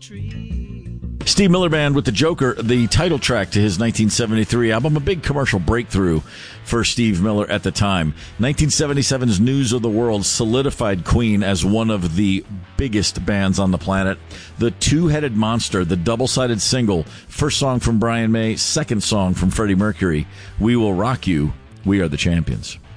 Steve Miller Band with The Joker, the title track to his 1973 album, a big commercial breakthrough for Steve Miller at the time. 1977's News of the World solidified Queen as one of the biggest bands on the planet. The Two-Headed Monster, the double-sided single, first song from Brian May, second song from Freddie Mercury, We Will Rock You, We Are the Champions.